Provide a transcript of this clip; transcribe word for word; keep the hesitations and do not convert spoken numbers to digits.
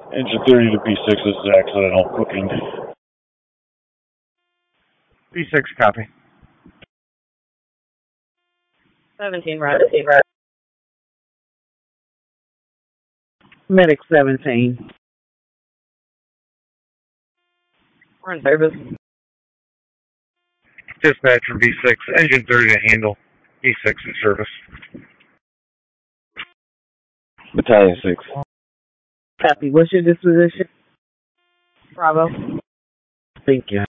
Engine thirty to B six, this is accidental cooking. B six, copy. seventeen, right. right. Medic seventeen. We're in service. Dispatcher B six, engine thirty to handle. B six in service. Battalion six. Copy. What's your disposition? Bravo. Thank you.